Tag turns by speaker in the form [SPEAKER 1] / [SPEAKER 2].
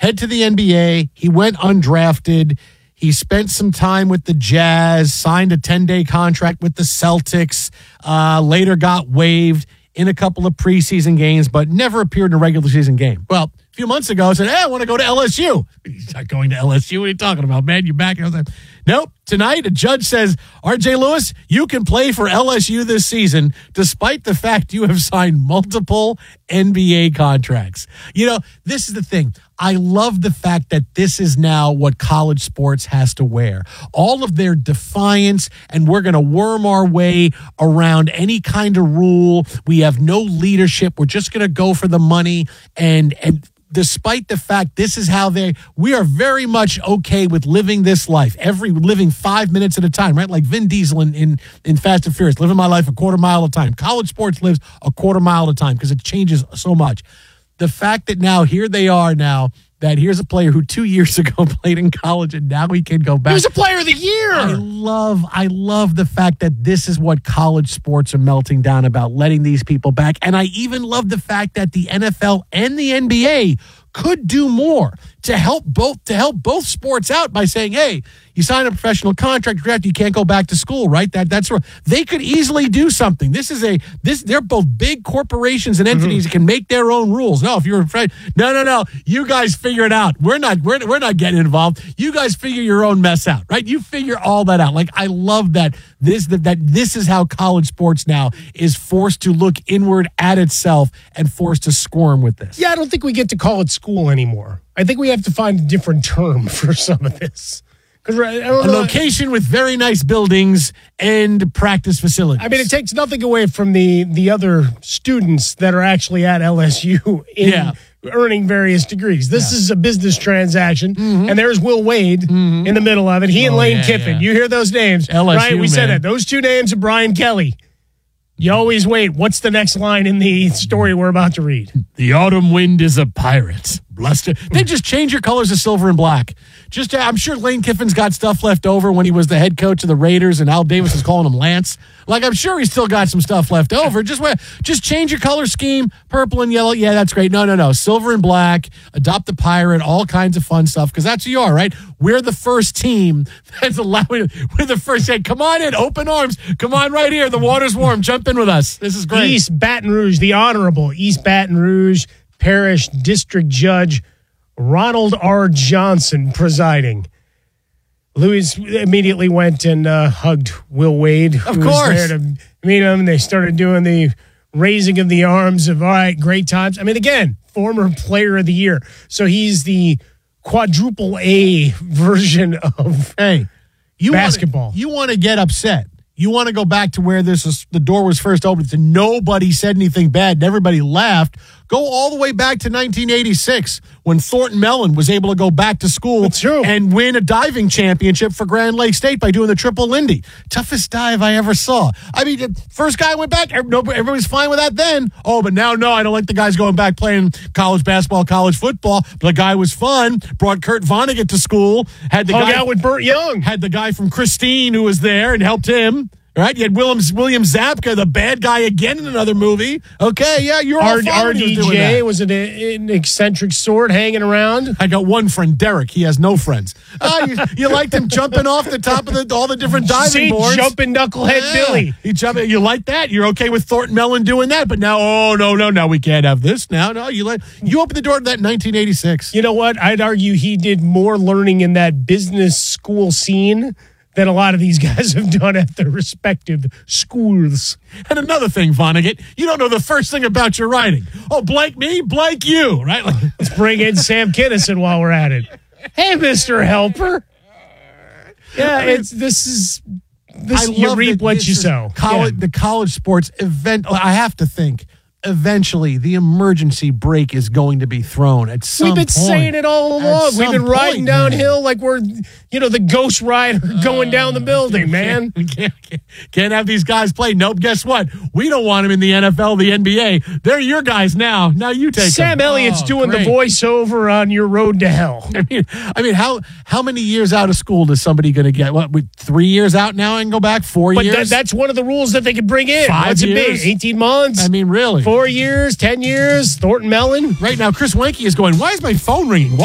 [SPEAKER 1] head to the NBA. He went undrafted. He spent some time with the Jazz, signed a 10-day contract with the Celtics, later got waived in a couple of preseason games, but never appeared in a regular season game. Well, a few months ago, I said, hey, I want to go to LSU. He's not going to LSU. What are you talking about, man? You're back. I was like, nope. Tonight, a judge says, RJ Lewis, you can play for LSU this season, despite the fact you have signed multiple NBA contracts. You know, this is the thing. I love the fact that this is now what college sports has to wear. All of their defiance, and we're going to worm our way around any kind of rule. We have no leadership. We're just going to go for the money. And despite the fact this is how we are very much okay with living this life, living 5 minutes at a time, right? Like Vin Diesel in Fast and Furious, living my life a quarter mile at a time. College sports lives a quarter mile at a time because it changes so much. The fact that now here they are now, that here's a player who 2 years ago played in college and now he can go back.
[SPEAKER 2] He was a player of the year.
[SPEAKER 1] I love the fact that this is what college sports are melting down about, letting these people back. And I even love the fact that the NFL and the NBA could do more to help both sports out by saying, hey, you sign a professional contract, you can't go back to school, right? That's right. They could easily do something. They're both big corporations and entities that can make their own rules. No, if you're afraid, no, you guys figure it out. We're not getting involved. You guys figure your own mess out, right? You figure all that out. Like, I love that this is how college sports now is forced to look inward at itself and forced to squirm with this.
[SPEAKER 2] Yeah, I don't think we get to call it school anymore. I think we have to find a different term for some of this.
[SPEAKER 1] A location with very nice buildings and practice facilities.
[SPEAKER 2] I mean, it takes nothing away from the other students that are actually at LSU earning various degrees. This is a business transaction, and there's Will Wade in the middle of it. He and Lane Kiffin. You hear those names,
[SPEAKER 1] LSU,
[SPEAKER 2] right? We said that. Those two names are Brian Kelly. You always wait. What's the next line in the story we're about to read?
[SPEAKER 1] The autumn wind is a pirate. Bluster. They just change your colors to silver and black. I'm sure Lane Kiffin's got stuff left over when he was the head coach of the Raiders and Al Davis was calling him Lance. Like, I'm sure he's still got some stuff left over. Just change your color scheme, purple and yellow. Yeah, that's great. No. Silver and black, adopt the pirate, all kinds of fun stuff, because that's who you are, right? We're the first team that's allowing. We're the first. Hey, come on in, open arms. Come on right here. The water's warm. Jump in with us. This is great.
[SPEAKER 2] East Baton Rouge, the Honorable East Baton Rouge Parish District Judge Ronald R. Johnson presiding. Louis immediately went and hugged Will Wade, who was there to meet him. They started doing the raising of the arms of, all right, great times. I mean, again, former player of the year. So he's the quadruple A version of basketball.
[SPEAKER 1] You want to get upset. You want to go back to where the door was first opened and nobody said anything bad and everybody laughed. Go all the way back to 1986 when Thornton Mellon was able to go back to school and win a diving championship for Grand Lake State by doing the triple Lindy. Toughest dive I ever saw. I mean, the first guy went back. Everybody's fine with that then. Oh, but now, no, I don't like the guys going back playing college basketball, college football. The guy was fun. Brought Kurt Vonnegut to school. Hung
[SPEAKER 2] out with Burt Young.
[SPEAKER 1] Had the guy from Christine who was there and helped him. Right, you had William Zabka, the bad guy again in another movie. Okay, yeah, you're all fine.
[SPEAKER 2] RDJ was an eccentric sort hanging around.
[SPEAKER 1] I got one friend, Derek. He has no friends. You liked him jumping off the top of all the different diving boards.
[SPEAKER 2] Jumping knucklehead Billy.
[SPEAKER 1] You like that? You're okay with Thornton Mellon doing that? But now, no, we can't have this. Now, no, you opened the door to that in 1986.
[SPEAKER 2] You know what? I'd argue he did more learning in that business school scene than a lot of these guys have done at their respective schools.
[SPEAKER 1] And another thing, Vonnegut, you don't know the first thing about your writing. Oh, blank me, blank you, right?
[SPEAKER 2] Let's bring in Sam Kinison while we're at it. Hey, Mr. Helper. Yeah, you reap what you sow.
[SPEAKER 1] The college sports event, I have to think, eventually the emergency brake is going to be thrown at some point.
[SPEAKER 2] We've been saying it all along. We've been riding downhill like we're, the Ghost Rider going down the building, man.
[SPEAKER 1] We can't have these guys play. Nope, guess what? We don't want them in the NFL, the NBA. They're your guys now. Now you take
[SPEAKER 2] Sam
[SPEAKER 1] them.
[SPEAKER 2] Elliott's doing the voiceover on Your Road to Hell.
[SPEAKER 1] I mean, how many years out of school is somebody going to get? What, 3 years out now and go back? 4 years?
[SPEAKER 2] But that's one of the rules that they could bring in.
[SPEAKER 1] 5 years?
[SPEAKER 2] It be? 18 months?
[SPEAKER 1] I mean, really?
[SPEAKER 2] 4 years, 10 years, Thornton Mellon.
[SPEAKER 1] Right now, Chris Wenke is going, why is my phone ringing?